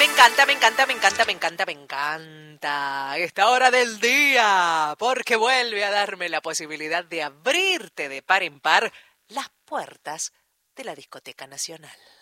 encanta, me encanta, me encanta, me encanta, me encanta esta hora del día, porque vuelve a darme la posibilidad de abrirte de par en par las puertas de la Discoteca Nacional.